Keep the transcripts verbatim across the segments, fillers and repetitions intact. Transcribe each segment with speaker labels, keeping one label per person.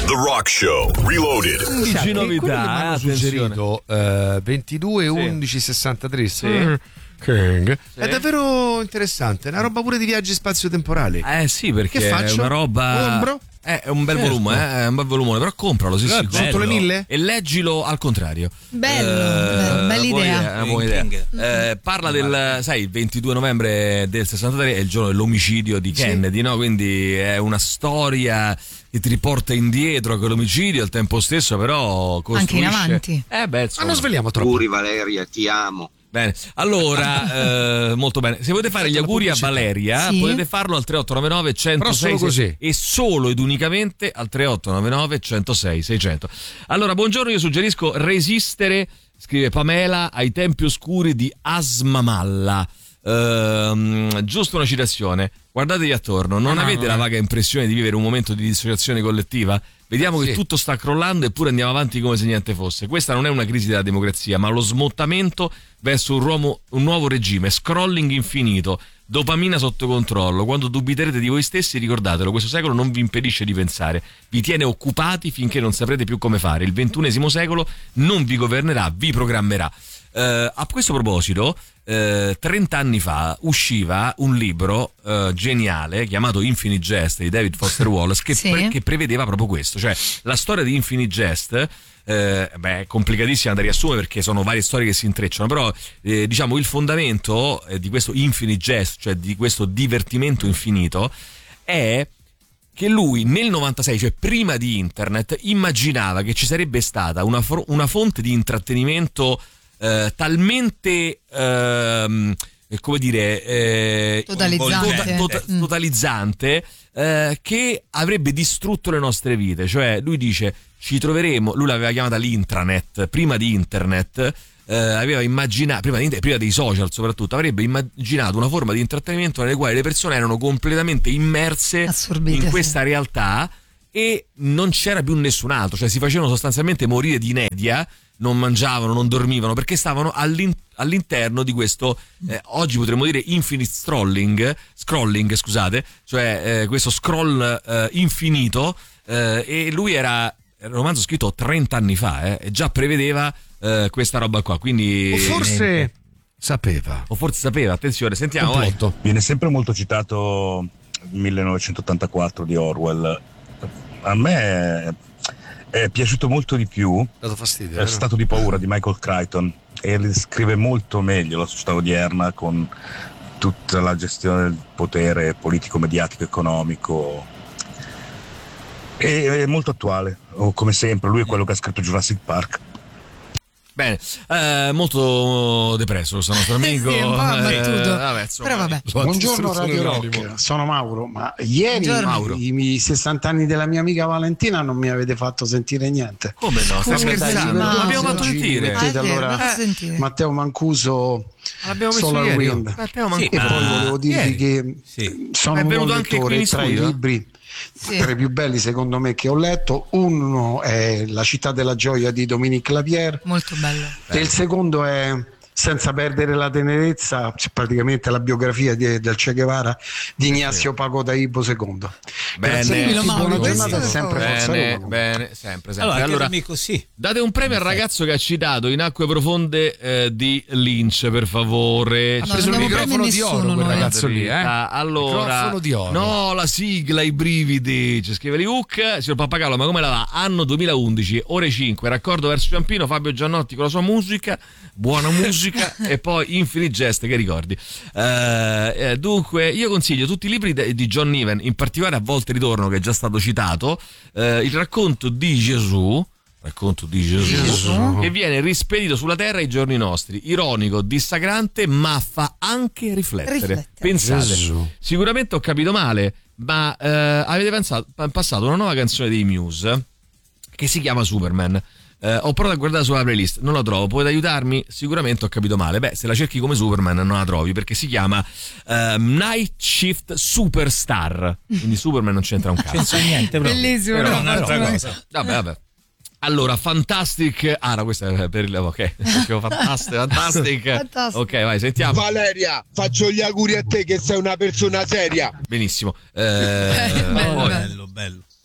Speaker 1: The Rock Show Reloaded.
Speaker 2: undici novità,
Speaker 3: che suggerito uh, ventidue undici sessantatré.
Speaker 2: Sì.
Speaker 3: Mm. King.
Speaker 2: Sì.
Speaker 3: È davvero interessante, è una roba pure di viaggi spazio-temporali.
Speaker 2: Eh sì, perché
Speaker 3: che faccio?
Speaker 2: è una roba.
Speaker 3: Compro?
Speaker 2: Eh, è un bel
Speaker 3: Certo.
Speaker 2: volume, eh, è un bel volumone, però compralo, sì, sì,
Speaker 3: sotto le mille?
Speaker 2: E leggilo al contrario.
Speaker 4: Bello,
Speaker 2: Eh,
Speaker 4: bello, bella
Speaker 2: buona
Speaker 4: idea.
Speaker 2: idea, buona idea. Eh, parla del, sai, il ventidue novembre del sessantatré è il giorno dell'omicidio di Kennedy, no? Quindi è una storia che ti riporta indietro a quell'omicidio, al tempo stesso però costruisce.
Speaker 4: Anche in avanti.
Speaker 2: Eh beh, insomma.
Speaker 3: Ma non svegliamo troppo.
Speaker 5: Auguri Valeria, ti amo.
Speaker 2: Bene, allora, eh, molto bene. Se volete fare gli auguri a Valeria,
Speaker 4: Sì.
Speaker 2: potete farlo al tre otto nove nove uno zero sei
Speaker 3: Però solo così.
Speaker 2: e solo ed unicamente al tre otto nove nove uno zero sei seicento. Allora, buongiorno, io suggerisco Resistere, scrive Pamela, ai tempi oscuri di Asmamalla. Ehm, giusto una citazione. Guardatevi attorno, non
Speaker 3: no,
Speaker 2: avete
Speaker 3: no,
Speaker 2: la
Speaker 3: no.
Speaker 2: vaga impressione di vivere un momento di dissociazione collettiva? Vediamo
Speaker 3: Sì.
Speaker 2: che tutto sta crollando eppure andiamo avanti come se niente fosse. Questa non è una crisi della democrazia, ma lo smottamento verso un, ruomo, un nuovo regime, scrolling infinito, dopamina sotto controllo. Quando dubiterete di voi stessi, ricordatelo, questo secolo non vi impedisce di pensare, vi tiene occupati finché non saprete più come fare. Il ventunesimo secolo non vi governerà, vi programmerà. Uh, a questo proposito, uh, trenta anni fa usciva un libro uh, geniale chiamato Infinite Jest di David Foster Wallace che,
Speaker 4: Sì.
Speaker 2: pre- che prevedeva proprio questo, cioè la storia di Infinite Jest. Eh, beh, è complicatissima da riassumere perché sono varie storie che si intrecciano, però eh, diciamo il fondamento eh, di questo Infinite Jest, cioè di questo divertimento infinito, è che lui nel novantasei, cioè prima di internet, immaginava che ci sarebbe stata una, fro- una fonte di intrattenimento eh, talmente ehm, come dire eh,
Speaker 4: Totalizzante.
Speaker 2: tota- tota-
Speaker 4: Mm.
Speaker 2: totalizzante eh, che avrebbe distrutto le nostre vite. Cioè lui dice ci troveremo, lui l'aveva chiamata l'intranet prima di internet, eh, aveva immaginato prima, di, prima dei social soprattutto, avrebbe immaginato una forma di intrattenimento nelle quali le persone erano completamente immerse
Speaker 4: Assorbite,
Speaker 2: in questa
Speaker 4: sì.
Speaker 2: realtà e non c'era più nessun altro, cioè si facevano sostanzialmente morire di inedia, non mangiavano, non dormivano perché stavano all'in- all'interno di questo eh, oggi potremmo dire infinite scrolling scrolling scusate, cioè eh, questo scroll eh, infinito eh, e lui era era un romanzo scritto trenta anni fa eh, e già prevedeva eh, questa roba qua, quindi
Speaker 3: O forse sapeva.
Speaker 2: o forse sapeva, attenzione, sentiamo vai.
Speaker 3: Complotto.
Speaker 6: Viene sempre molto citato millenovecentottantaquattro di Orwell. A me è piaciuto molto di più
Speaker 3: Ha dato fastidio.
Speaker 6: È
Speaker 3: vero?
Speaker 6: Stato di paura di Michael Crichton e descrive molto meglio la società odierna con tutta la gestione del potere politico, mediatico, economico. E è molto attuale, o come sempre lui è quello che ha scritto Jurassic Park.
Speaker 2: Bene, eh, molto depresso questo nostro amico.
Speaker 4: Sì, un po' abbattuto.
Speaker 2: vabbè, insomma,
Speaker 4: Però vabbè.
Speaker 7: Buongiorno
Speaker 3: Istruzione
Speaker 7: Radio
Speaker 3: anonimo.
Speaker 7: Rock, sono Mauro, ma ieri
Speaker 4: Buongiorno.
Speaker 2: Mauro.
Speaker 7: i, i sessanta anni della mia amica Valentina non mi avete fatto sentire niente.
Speaker 2: Come no? Stai
Speaker 4: Scusa,
Speaker 2: scherzando?
Speaker 4: Mauro.
Speaker 2: L'abbiamo fatto
Speaker 7: Oggi
Speaker 2: sentire.
Speaker 7: mettete
Speaker 4: Ah, è vero,
Speaker 7: allora
Speaker 4: fate sentire.
Speaker 7: Matteo Mancuso,
Speaker 2: L'abbiamo messo
Speaker 7: Solar
Speaker 2: ieri.
Speaker 7: Wind.
Speaker 2: Matteo
Speaker 7: E
Speaker 2: Mancuso.
Speaker 7: poi volevo dirvi
Speaker 2: Ieri.
Speaker 7: che
Speaker 8: Sì.
Speaker 7: sono
Speaker 2: È
Speaker 7: un
Speaker 2: venuto
Speaker 7: buon
Speaker 2: anche qui in
Speaker 7: lettore. Tra i
Speaker 2: studio?
Speaker 7: libri
Speaker 4: Sì.
Speaker 7: tra i più belli secondo me che ho letto, uno è La città della gioia di Dominique Lapierre
Speaker 4: Molto bello.
Speaker 7: e il secondo è Senza perdere la tenerezza, praticamente la biografia di- del Che Guevara di Ignazio Pago da Ibo secondo.
Speaker 2: Bene.
Speaker 7: Grazie a tutti,
Speaker 4: Seguilo, Mauro,
Speaker 7: buona
Speaker 4: questo
Speaker 7: giornata e
Speaker 4: è
Speaker 7: sempre
Speaker 4: forte.
Speaker 7: Forza
Speaker 2: Bene,
Speaker 7: Roma.
Speaker 2: bene, sempre, sempre.
Speaker 8: Allora,
Speaker 2: Allora,
Speaker 8: chiamami così.
Speaker 2: date un premio al ragazzo che ha citato In acque profonde eh, di Lynch, per favore.
Speaker 3: Ha
Speaker 4: No,
Speaker 3: preso il
Speaker 4: non abbiamo
Speaker 3: microfono
Speaker 4: preso
Speaker 3: di oro
Speaker 4: nessuno
Speaker 3: quel
Speaker 4: noi.
Speaker 3: ragazzo lì, eh?
Speaker 2: Ah, allora,
Speaker 3: Microfono di oro.
Speaker 2: no, la sigla, i brividi. Ci scrive Liuc, signor Pappagallo, ma come la va? Anno duemilaundici, ore cinque, raccordo verso Ciampino, Fabio Giannotti con la sua musica, buona musica, e poi Infinite Jest, che ricordi. Eh, eh, dunque, io consiglio tutti i libri de- di John Niven, in particolare A volte ritorno, che è già stato citato, eh, il racconto di Gesù, racconto di Gesù,
Speaker 4: Gesù.
Speaker 2: che viene rispedito sulla terra ai giorni nostri, ironico, dissacrante, ma fa anche riflettere.
Speaker 4: Riflettere.
Speaker 2: Pensate,
Speaker 3: Gesù.
Speaker 2: sicuramente ho capito male, ma eh, avete pensato, passato una nuova canzone dei Muse che si chiama Superman. Eh, ho provato a guardare sulla playlist, non la trovo. Potete aiutarmi? Sicuramente ho capito male. Beh, se la cerchi come Superman non la trovi, perché si chiama eh, Night Shift Superstar. Quindi Superman non c'entra un cazzo.
Speaker 8: Penso niente proprio.
Speaker 4: Bellissimo,
Speaker 8: Però
Speaker 4: no,
Speaker 8: è un'altra
Speaker 4: però-
Speaker 8: cosa.
Speaker 2: Vabbè, vabbè. Allora, Fantastic. Ah, no, questa è per il. Ok. Fantastic, Fantastic.
Speaker 4: Fantastic.
Speaker 2: Ok, vai, sentiamo.
Speaker 9: Valeria, faccio gli auguri a te che sei una persona seria.
Speaker 2: Benissimo. Eh,
Speaker 4: Bello,
Speaker 2: poi-
Speaker 4: bello.
Speaker 8: Bello, bello.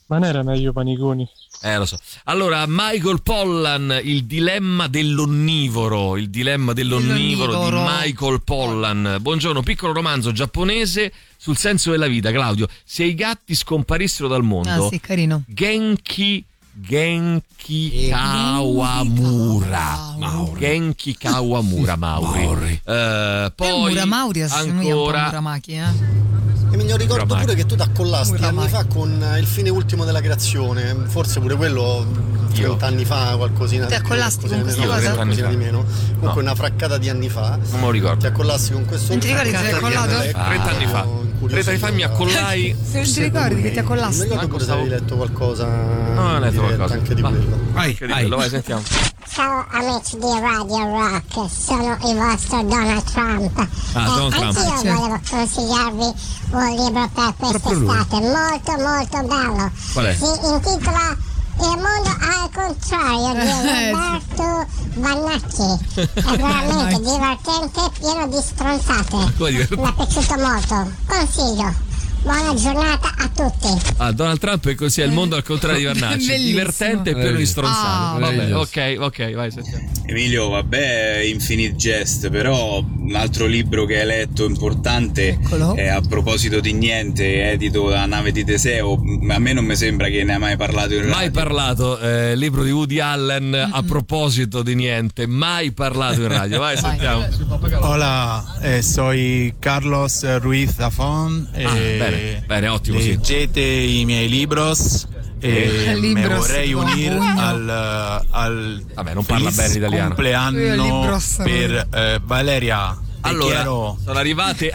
Speaker 5: Ma non era meglio Paniconi?
Speaker 2: Eh, lo so. Allora, Michael Pollan, il dilemma dell'onnivoro, il dilemma dell'onnivoro, dell'onnivoro. di Michael Pollan. Buongiorno, piccolo romanzo giapponese sul senso della vita. Claudio, se i gatti scomparissero dal mondo,
Speaker 4: ah, sì, carino.
Speaker 2: Genki Genki Kawamura Mauri. Genki Kawamura Mauri, Mauri. Uh, poi
Speaker 4: Muramuri
Speaker 2: ancora
Speaker 4: Muramaki, eh?
Speaker 8: E mi ricordo
Speaker 2: Muramaki.
Speaker 8: pure che tu ti accollasti
Speaker 4: Muramaki.
Speaker 8: anni fa con Il fine ultimo della creazione, forse pure quello trenta anni fa, qualcosina
Speaker 4: Ti
Speaker 8: di più,
Speaker 4: accollasti con
Speaker 8: qualcosina
Speaker 4: questa
Speaker 8: di-
Speaker 4: cosa?
Speaker 8: qualcosina di meno, comunque
Speaker 2: No.
Speaker 8: una fraccata di anni fa.
Speaker 2: Non me lo ricordo.
Speaker 8: Ti accollassi con questo.
Speaker 4: Non ti ricordi che ti sei accollato?
Speaker 2: trenta anni fa. trenta anni fa mi accollai.
Speaker 4: Se non ti ricordi che ti
Speaker 8: Mi
Speaker 4: accollasti?
Speaker 8: ricordo pure se avevi letto qualcosa.
Speaker 2: No, ho letto
Speaker 8: di-
Speaker 2: qualcosa.
Speaker 8: Anche di
Speaker 2: Va.
Speaker 8: quello.
Speaker 3: Vai,
Speaker 2: Che di quello, vai, sentiamo.
Speaker 9: Ciao amici di Radio Rock, sono il vostro Donald Trump.
Speaker 2: Ah, Donald
Speaker 9: eh,
Speaker 2: Trump.
Speaker 9: Anch'io
Speaker 4: Certo.
Speaker 9: volevo consigliarvi un libro per quest'estate, molto molto bello.
Speaker 2: Qual è?
Speaker 9: Si intitola Il mondo al contrario di
Speaker 4: Eh,
Speaker 9: Roberto Vannacci. È veramente divertente, pieno di stronzate.
Speaker 2: Come dire?
Speaker 9: Mi è piaciuto molto, consiglio. Buona giornata a tutti.
Speaker 2: Ah, Donald Trump è così, è il mondo al contrario di Vannacci.
Speaker 4: Bellissimo.
Speaker 2: Divertente e pieno di stronzate.
Speaker 4: Ah,
Speaker 2: Vabbè, ok, ok, vai, sentiamo.
Speaker 10: Emilio, vabbè, Infinite Jest, però un altro libro che hai letto importante
Speaker 4: Eccolo.
Speaker 10: è A proposito di niente, edito da Nave di Teseo. A me non mi sembra che ne hai mai parlato in radio.
Speaker 2: Mai parlato, eh, libro di Woody Allen a proposito di niente, mai parlato in radio. Vai,
Speaker 4: Vai.
Speaker 2: sentiamo.
Speaker 5: Hola, eh, soy Carlos Ruiz Zafón.
Speaker 2: Ah, bene, bene, ottimo, sì.
Speaker 5: Leggete i miei libros. E me
Speaker 4: Libros,
Speaker 5: vorrei
Speaker 4: buon
Speaker 5: unir
Speaker 4: pugno.
Speaker 5: al, al
Speaker 2: Vabbè, non parla
Speaker 5: feliz
Speaker 2: bene italiano.
Speaker 5: compleanno
Speaker 4: Libros.
Speaker 5: per eh, Valeria. Te
Speaker 2: Allora,
Speaker 5: quiero.
Speaker 2: sono arrivate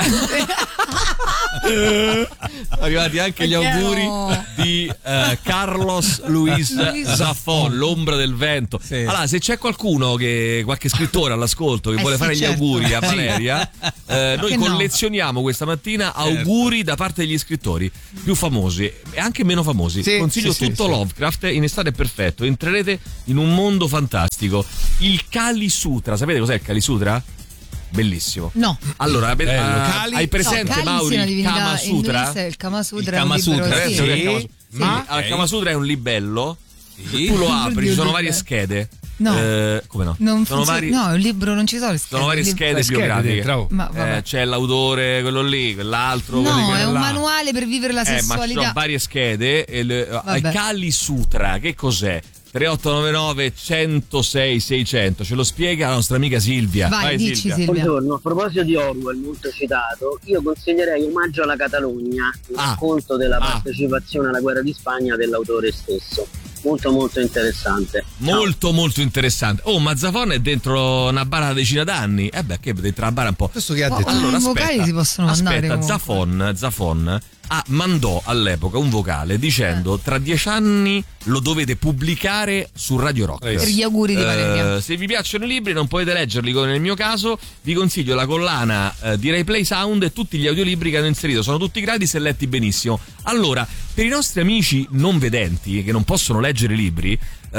Speaker 2: sono arrivati anche gli auguri di eh, Carlos Luis Zafón, l'ombra del vento. Allora, se c'è qualcuno che qualche scrittore all'ascolto che
Speaker 4: Eh
Speaker 2: vuole
Speaker 4: sì,
Speaker 2: fare gli
Speaker 4: certo.
Speaker 2: auguri a
Speaker 4: Sì.
Speaker 2: Valeria, eh, noi
Speaker 4: Che no?
Speaker 2: collezioniamo questa mattina auguri da parte degli scrittori più famosi e anche meno famosi.
Speaker 3: Sì,
Speaker 2: Consiglio
Speaker 3: sì, sì,
Speaker 2: tutto
Speaker 3: sì.
Speaker 2: Lovecraft, in estate è perfetto, entrerete in un mondo fantastico. Il Kali Sutra, sapete cos'è il Kali Sutra? Bellissimo.
Speaker 4: No.
Speaker 2: Allora, be-
Speaker 3: Bello.
Speaker 2: ah,
Speaker 3: Cali-
Speaker 2: hai presente,
Speaker 4: no, Kali
Speaker 2: Mauri,
Speaker 4: sì, una
Speaker 2: il
Speaker 4: divinità
Speaker 2: Kama Sutra?
Speaker 4: indonesia, il Kama Sutra
Speaker 11: Il Kama
Speaker 4: è un libro,
Speaker 11: Sutra,
Speaker 4: sì.
Speaker 2: Adesso che è il Kama Sutra.
Speaker 4: Sì.
Speaker 2: Allora, il Kama Sutra è un libello.
Speaker 11: Sì.
Speaker 2: Tu lo
Speaker 4: Oddio,
Speaker 2: apri, ci sono
Speaker 4: libello.
Speaker 2: varie schede.
Speaker 4: No.
Speaker 2: Eh, come no?
Speaker 4: Non
Speaker 2: sono
Speaker 4: funziona-
Speaker 2: vari,
Speaker 4: no, è un libro, non ci sono le schede.
Speaker 2: sono varie
Speaker 4: il libro-
Speaker 2: schede
Speaker 3: Le schede
Speaker 2: biografiche.
Speaker 3: dentro, oh.
Speaker 4: Ma vabbè.
Speaker 2: Eh, c'è l'autore, quello lì, quell'altro. quelli
Speaker 4: No,
Speaker 2: che-
Speaker 4: è un
Speaker 2: là.
Speaker 4: manuale per vivere la
Speaker 2: Eh, ma ci
Speaker 4: sessualità.
Speaker 2: sono varie schede. E le,
Speaker 4: Vabbè.
Speaker 2: il Kali Sutra, che cos'è? tre otto nove nove uno zero sei sei zero zero, ce lo spiega la nostra amica Silvia.
Speaker 4: Vai, dici, Silvia.
Speaker 12: Buongiorno, a proposito di Orwell, molto citato, io consiglierei Omaggio alla Catalogna, il
Speaker 2: Ah.
Speaker 12: racconto della
Speaker 2: Ah.
Speaker 12: partecipazione alla guerra di Spagna dell'autore stesso. Molto molto interessante.
Speaker 2: Molto molto interessante. Oh, ma Zafón è dentro una bara una decina d'anni. Eh beh, che dentro una bara un po'.
Speaker 3: Questo che ha
Speaker 4: Oh,
Speaker 3: detto?
Speaker 2: Allora,
Speaker 4: i vocali
Speaker 2: aspetta,
Speaker 4: si possono mandare
Speaker 2: aspetta,
Speaker 4: comunque.
Speaker 2: Zafón, Zafón ah, mandò all'epoca un vocale dicendo: tra dieci anni lo dovete pubblicare su Radio Rock.
Speaker 4: Per gli auguri di
Speaker 2: Eh,
Speaker 4: Valeria.
Speaker 2: se vi piacciono i libri, non potete leggerli come nel mio caso, vi consiglio la collana eh, di Rai Play Sound e tutti gli audiolibri che hanno inserito. Sono tutti gratis e letti benissimo. Allora, per i nostri amici non vedenti che non possono leggere i libri,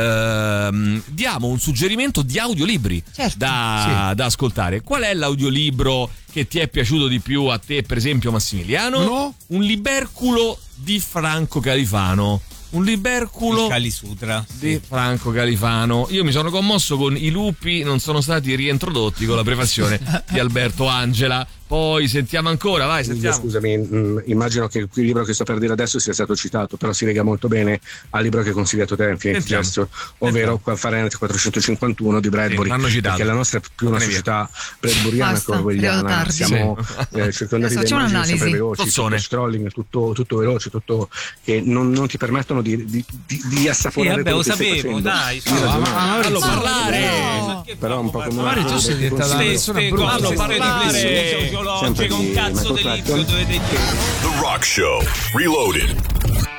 Speaker 2: ehm, diamo un suggerimento di audiolibri
Speaker 4: Certo.
Speaker 2: da, da ascoltare. Qual è l'audiolibro che ti è piaciuto di più a te, per esempio, Massimiliano?
Speaker 3: No.
Speaker 2: Un liberculo di Franco Califano. Un liberculo
Speaker 11: Il Kali Sutra.
Speaker 2: di Franco Califano. Io mi sono commosso con I lupi non sono stati riintrodotti con la prefazione di Alberto Angela. Poi sentiamo ancora, vai, sentiamo.
Speaker 13: Scusami, mh, immagino che il libro che sto per dire adesso sia stato citato, però si lega molto bene al libro che hai consigliato te, Infinite
Speaker 2: Sentiamo.
Speaker 13: Jest, ovvero Fahrenheit quattrocentocinquantuno di Bradbury,
Speaker 2: Sì, l'hanno citato.
Speaker 13: perché la nostra è più una
Speaker 2: Bene, via.
Speaker 13: società bradburiana che
Speaker 4: Basta, arrivato
Speaker 13: orwelliana.
Speaker 4: tardi.
Speaker 13: Stiamo
Speaker 2: Sì.
Speaker 13: eh, cercando
Speaker 4: Adesso
Speaker 13: di
Speaker 4: facciamo
Speaker 13: immagini sempre
Speaker 4: un'analisi.
Speaker 13: veloci,
Speaker 2: Tozzone.
Speaker 13: tutto scrolling, tutto, tutto veloce, tutto che non, non ti permettono di, di, di, di assaporare
Speaker 11: Sì, vabbè,
Speaker 13: quello
Speaker 11: lo
Speaker 13: che stai
Speaker 11: sapevo,
Speaker 13: facendo.
Speaker 11: dai, su.
Speaker 13: Io
Speaker 3: Ma-
Speaker 13: ragionavo.
Speaker 3: ma- ma-
Speaker 2: Fallo
Speaker 3: ma-
Speaker 2: parlare!
Speaker 4: No.
Speaker 13: Però un po' come
Speaker 3: Magari tu sei diventata una
Speaker 11: Ste,
Speaker 3: persona
Speaker 11: ste
Speaker 3: brutta.
Speaker 11: cose,
Speaker 2: Fallo
Speaker 11: ste
Speaker 2: parlare.
Speaker 11: riflessioni sociologiche, un cazzo di libro dovete dire.
Speaker 1: The Rock Show. Reloaded.